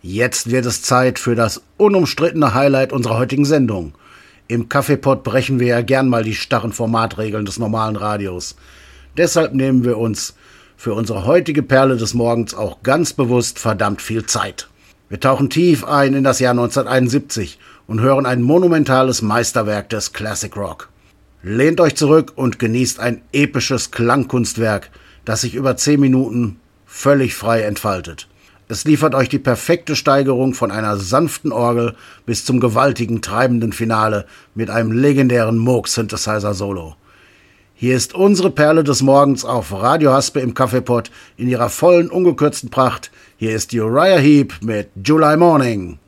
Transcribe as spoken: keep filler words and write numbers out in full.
Jetzt wird es Zeit für das unumstrittene Highlight unserer heutigen Sendung. Im Kaffeepott brechen wir ja gern mal die starren Formatregeln des normalen Radios. Deshalb nehmen wir uns für unsere heutige Perle des Morgens auch ganz bewusst verdammt viel Zeit. Wir tauchen tief ein in das Jahr neunzehnhunderteinundsiebzig und hören ein monumentales Meisterwerk des Classic Rock. Lehnt euch zurück und genießt ein episches Klangkunstwerk, das sich über zehn Minuten völlig frei entfaltet. Es liefert euch die perfekte Steigerung von einer sanften Orgel bis zum gewaltigen, treibenden Finale mit einem legendären Moog-Synthesizer-Solo. Hier ist unsere Perle des Morgens auf Radio Haspe im Kaffeepott in ihrer vollen, ungekürzten Pracht. Hier ist Uriah Heep mit July Morning.